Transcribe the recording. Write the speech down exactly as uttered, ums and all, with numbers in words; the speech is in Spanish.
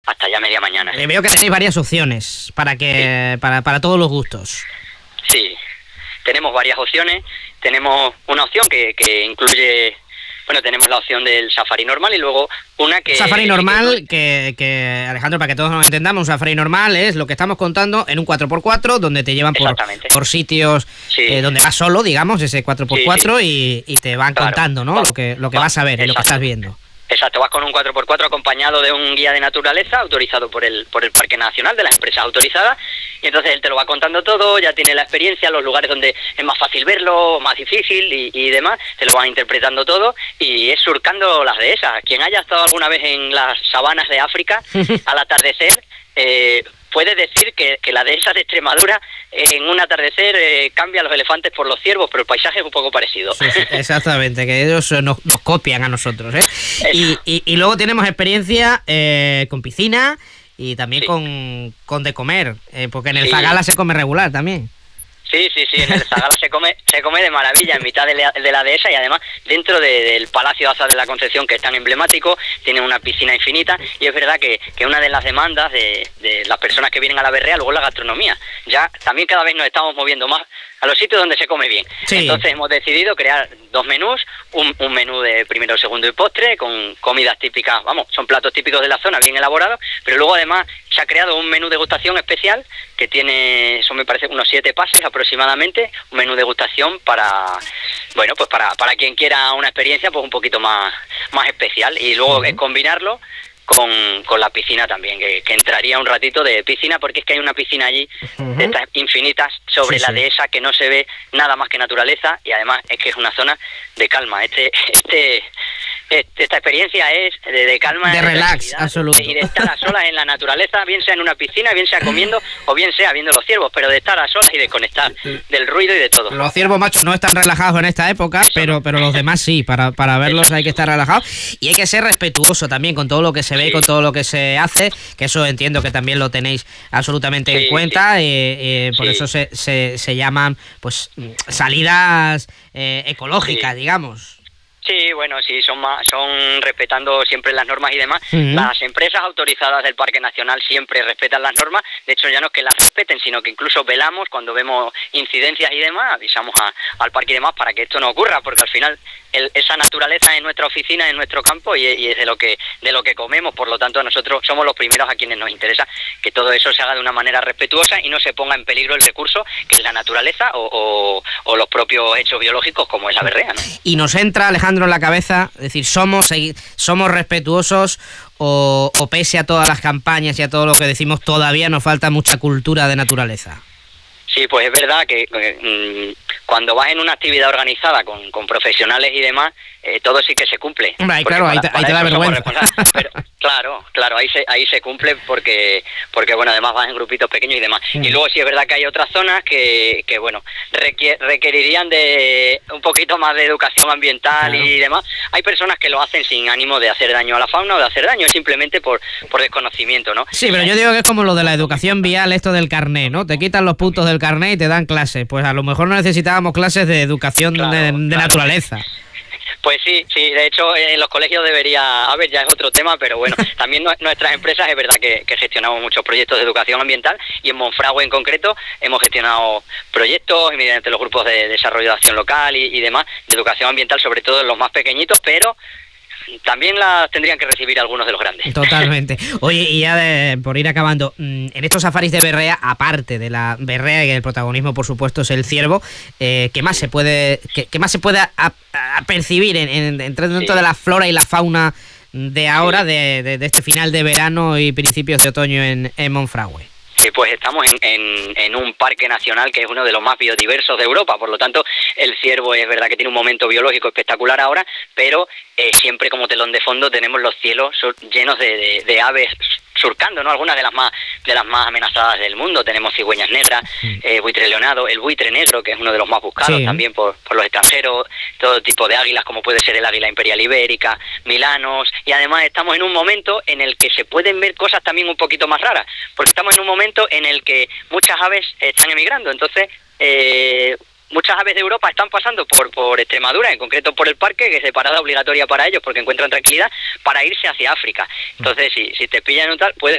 hasta ya media mañana. Eh, veo que tenéis varias opciones para que sí. para, para todos los gustos. Sí, tenemos varias opciones. Tenemos una opción que, que incluye... Bueno, tenemos la opción del safari normal y luego una que... Safari normal, que, que Alejandro, para que todos nos entendamos, un safari normal es lo que estamos contando en un cuatro por cuatro, donde te llevan por, por sitios sí. eh, donde vas solo, digamos, ese cuatro por cuatro, sí, sí. Y, y te van claro. contando, ¿no? Va, lo que, lo que va, vas a ver y lo que estás viendo. Exacto, vas con un cuatro por cuatro acompañado de un guía de naturaleza autorizado por el por el Parque Nacional, de las empresas autorizadas, y entonces él te lo va contando todo, ya tiene la experiencia, los lugares donde es más fácil verlo, más difícil y, y demás, te lo van interpretando todo, y es surcando las dehesas. Quien haya estado alguna vez en las sabanas de África, al atardecer, eh, puede decir que, que la dehesa de Extremadura en un atardecer eh, cambia a los elefantes por los ciervos, pero el paisaje es un poco parecido. Sí, sí, exactamente, que ellos nos, nos copian a nosotros, ¿eh? Y, y, y luego tenemos experiencia eh, con piscina y también sí. con, con de comer, eh, porque en el sí. Zagala se come regular también. Sí, sí, sí, en el Zagala se come se come de maravilla, en mitad de la, de la dehesa, y además dentro de, del Palacio de Aza de la Concepción, que es tan emblemático, tiene una piscina infinita, y es verdad que, que una de las demandas de, de las personas que vienen a la Berrea, luego la gastronomía. Ya también cada vez nos estamos moviendo más a los sitios donde se come bien. Sí. Entonces hemos decidido crear dos menús, un, un menú de primero, segundo y postre, con comidas típicas, vamos, son platos típicos de la zona, bien elaborados, pero luego además se ha creado un menú degustación especial que tiene, eso me parece, unos siete pases aproximadamente, un menú degustación para, bueno, pues para, para quien quiera una experiencia pues un poquito más, más especial, y luego uh-huh. es combinarlo con, con la piscina también, que, que entraría un ratito de piscina, porque es que hay una piscina allí uh-huh. de estas infinitas sobre sí, la sí. dehesa, que no se ve nada más que naturaleza, y además es que es una zona de calma. Este este, este esta experiencia es de, de calma, de, de relax absoluto, y de estar a solas en la naturaleza, bien sea en una piscina, bien sea comiendo o bien sea viendo los ciervos, pero de estar a solas y desconectar del ruido y de todo. Los ciervos, macho, no están relajados en esta época, Eso pero no. pero los demás sí, para, para verlos Eso. Hay que estar relajados, y hay que ser respetuoso también con todo lo que se ve, sí. con todo lo que se hace, que eso entiendo que también lo tenéis absolutamente sí, en cuenta, sí. eh, eh, por sí. eso se, se, se llaman pues salidas eh, ecológicas, sí. digamos. Sí, bueno, sí, son más, son respetando siempre las normas y demás. Uh-huh. Las empresas autorizadas del Parque Nacional siempre respetan las normas. De hecho, ya no es que las respeten, sino que incluso velamos cuando vemos incidencias y demás, avisamos a, al parque y demás para que esto no ocurra, porque al final el, esa naturaleza es nuestra oficina, es nuestro campo, y, y es de lo que de lo que comemos. Por lo tanto, nosotros somos los primeros a quienes nos interesa que todo eso se haga de una manera respetuosa y no se ponga en peligro el recurso, que es la naturaleza o, o, o los propios hechos biológicos, como es la berrea, ¿no? Y nos entra, Alejandro, en la cabeza, es decir, somos somos respetuosos o, o pese a todas las campañas y a todo lo que decimos, todavía nos falta mucha cultura de naturaleza. Sí, pues es verdad que eh, cuando vas en una actividad organizada con, con profesionales y demás, eh, todo sí que se cumple. Hombre, ahí, claro, para, ahí, te, ahí te da vergüenza. Pero, claro, claro, ahí se ahí se cumple porque, porque bueno, además vas en grupitos pequeños y demás. Mm. Y luego sí es verdad que hay otras zonas que, que bueno, requier, requerirían de un poquito más de educación ambiental, claro. y demás. Hay personas que lo hacen sin ánimo de hacer daño a la fauna o de hacer daño, simplemente por, por desconocimiento, ¿no? Sí, pero yo digo que es como lo de la educación vial, esto del carné, ¿no? Te quitan los puntos del carné y te dan clases. Pues a lo mejor no necesitábamos clases de educación claro, de, de claro. naturaleza. Pues sí, sí, de hecho en los colegios debería haber, ya es otro tema, pero bueno, también nuestras empresas es verdad que, que gestionamos muchos proyectos de educación ambiental, y en Monfragüe en concreto hemos gestionado proyectos mediante los grupos de desarrollo de acción local y, y demás, de educación ambiental, sobre todo en los más pequeñitos, pero también las tendrían que recibir algunos de los grandes. Totalmente. Oye, y ya de, por ir acabando, en estos safaris de berrea, aparte de la berrea, y el protagonismo por supuesto es el ciervo, eh, ¿qué más se puede qué, qué más se puede a, a percibir en, en, dentro sí. de la flora y la fauna de ahora, sí. de, de, de este final de verano y principios de otoño en, en Monfragüe? Sí, pues estamos en, en, en un parque nacional que es uno de los más biodiversos de Europa, por lo tanto el ciervo es verdad que tiene un momento biológico espectacular ahora, pero eh, siempre como telón de fondo tenemos los cielos llenos de, de, de aves surcando, ¿no? Algunas de las más de las más amenazadas del mundo. Tenemos cigüeñas negras, eh, buitre leonado, el buitre negro, que es uno de los más buscados sí. también por, por los extranjeros, todo tipo de águilas, como puede ser el águila imperial ibérica, milanos, y además estamos en un momento en el que se pueden ver cosas también un poquito más raras, porque estamos en un momento en el que muchas aves están emigrando, entonces eh, muchas aves de Europa están pasando por, por Extremadura, en concreto por el parque, que es de parada obligatoria para ellos porque encuentran tranquilidad, para irse hacia África. Entonces, si, si te pillan un tal, puedes